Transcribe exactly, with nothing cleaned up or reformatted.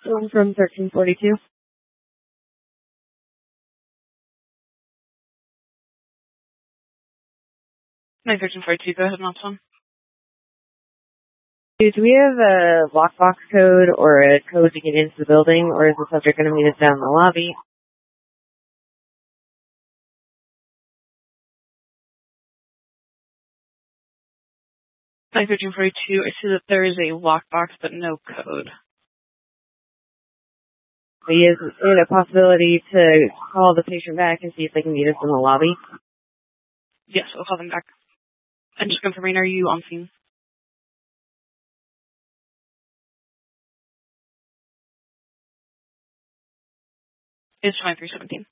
Phone from thirteen forty-two. nine thirteen forty-two, go ahead, Monson. Do we have a lockbox code or a code to get into the building, or is the subject going to meet us down in the lobby? nine thirteen forty-two, I see that there is a lockbox, but no code. So is it a possibility to call the patient back and see if they can meet us in the lobby? Yes, I'll call them back. And just confirming, are you on scene? It's twenty-three seventeen.